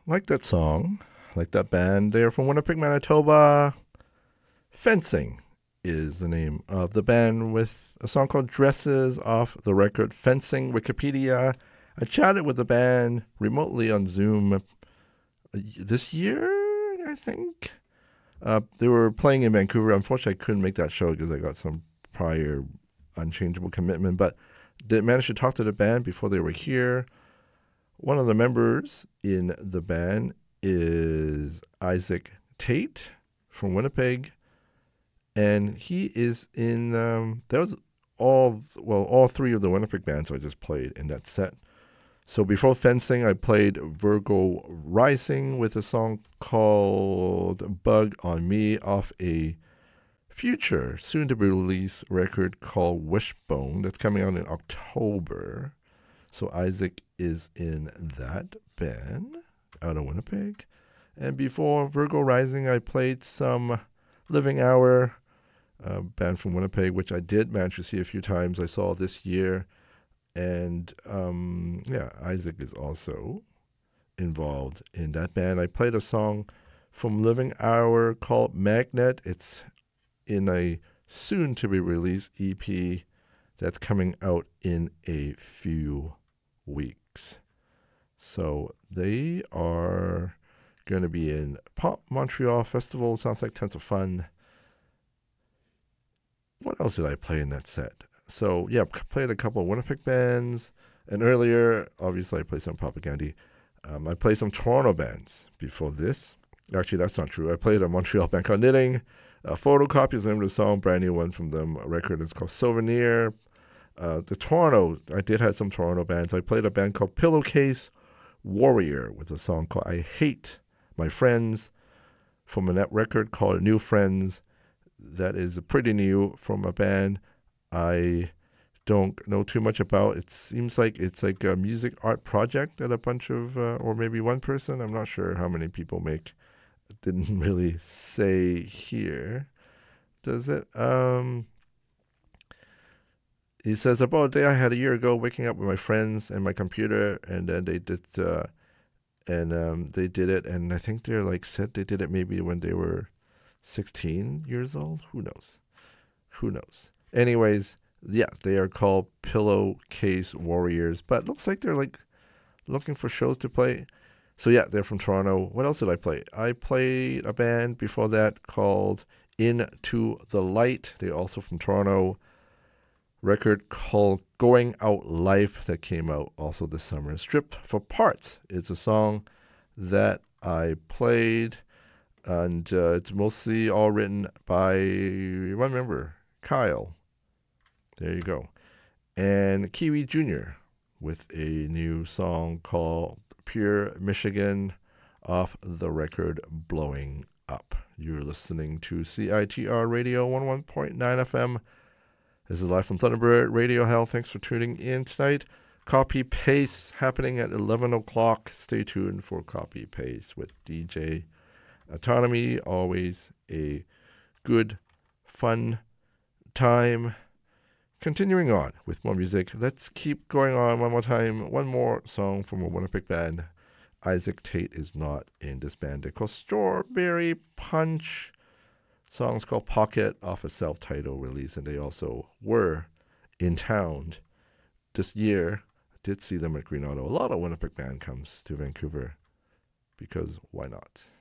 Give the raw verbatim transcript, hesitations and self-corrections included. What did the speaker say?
Like that song, like that band. They're from Winnipeg, Manitoba. Fencing is the name of the band with a song called Dresses off the record Fencing Wikipedia. I chatted with the band remotely on Zoom this year, I think. Uh, they were playing in Vancouver. Unfortunately, I couldn't make that show because I got some prior unchangeable commitment, but did manage to talk to the band before they were here. One of the members in the band is Isaac Tate from Winnipeg, and he is in, um, that was all, well, all three of the Winnipeg bands I just played in that set. So before Fencing, I played Virgo Rising with a song called Bug on Me off a future, soon-to-be-released record called Wishbone that's coming out in October. So Isaac is in that band out of Winnipeg. And before Virgo Rising, I played some Living Hour, a band from Winnipeg, which I did manage to see a few times. I saw this year. And um, yeah, Isaac is also involved in that band. I played a song from Living Hour called Magnet. It's in a soon-to-be-released E P that's coming out in a few weeks. So they are going to be in Pop Montreal Festival. Sounds like tons of fun. What else did I play in that set? So, yeah, played a couple of Winnipeg bands. And earlier, obviously, I played some Propaganda. Um, I played some Toronto bands before this. Actually, that's not true. I played a Montreal band called Knitting. A Photocopy is the name of the song, brand new one from them. A record is called Souvenir. Uh, the Toronto, I did have some Toronto bands. I played a band called Pillowcase Warrior with a song called I Hate My Friends from a net record called New Friends. That is pretty new from a band I don't know too much about. It seems like it's like a music art project that a bunch of, uh, or maybe one person, I'm not sure how many people make. It didn't really say here. Does it? Um, he says, about a day I had a year ago, waking up with my friends and my computer, and then they did, uh, and um, they did it, and I think they're like said they did it maybe when they were sixteen years old. Who knows? Who knows? Anyways, yeah, they are called Pillowcase Warriors, but looks like they're like looking for shows to play. So yeah, they're from Toronto. What else did I play? I played a band before that called Into the Light. They're also from Toronto. Record called Going Out Life that came out also this summer. Strip for Parts. It's a song that I played, and uh, it's mostly all written by one member, Kyle. There you go. And Kiwi Junior with a new song called Pure Michigan off the record Blowing Up. You're listening to C I T R Radio one oh one point nine F M. This is live from Thunderbird Radio Hell. Thanks for tuning in tonight. Copy Paste happening at eleven o'clock. Stay tuned for Copy Paste with D J Autonomy. Always a good, fun time. Continuing on with more music, let's keep going on one more time. One more song from a Winnipeg band. Isaac Tate is not in this band. They're called Strawberry Punch. Song's called Pocket off a self-titled release, and they also were in town this year. I did see them at Green Auto. A lot of Winnipeg band comes to Vancouver because why not?